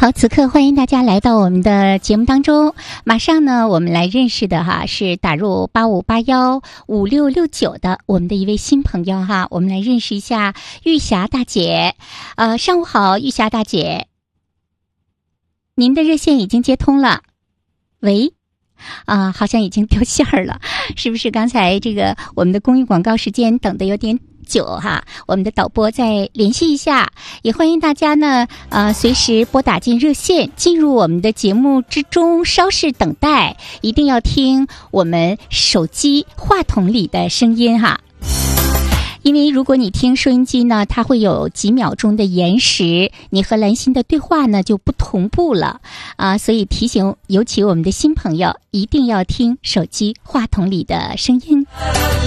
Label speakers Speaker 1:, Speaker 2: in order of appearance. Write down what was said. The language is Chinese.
Speaker 1: 好，此刻欢迎大家来到我们的节目当中。马上呢，我们来认识的是打入85815669的我们的一位新朋友哈。我们来认识一下玉霞大姐。上午好，玉霞大姐，您的热线已经接通了。喂。好像已经掉线了，是不是？刚才这个我们的公益广告时间等的有点久哈，我们的导播再联系一下，也欢迎大家呢随时拨打进热线，进入我们的节目之中，稍事等待，一定要听我们手机话筒里的声音哈。因为如果你听收音机呢，它会有几秒钟的延时，你和兰心的对话呢就不同步了所以提醒尤其我们的新朋友一定要听手机话筒里的声音。